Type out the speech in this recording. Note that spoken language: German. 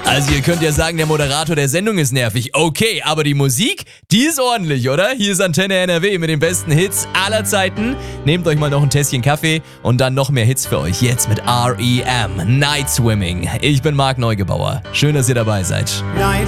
Also ihr könnt ja sagen, der Moderator der Sendung ist nervig. Okay, aber die Musik, die ist ordentlich, oder? Hier ist Antenne NRW mit den besten Hits aller Zeiten. Nehmt euch mal noch ein Tässchen Kaffee und dann noch mehr Hits für euch. Jetzt mit R.E.M. Night Swimming. Ich bin Marc Neugebauer. Schön, dass ihr dabei seid. Night